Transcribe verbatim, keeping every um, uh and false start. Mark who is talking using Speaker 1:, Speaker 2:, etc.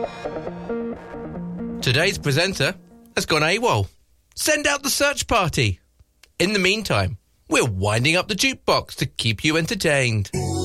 Speaker 1: Today's presenter has gone AWOL. Send out the search party. In the meantime, we're winding up the jukebox to keep you entertained.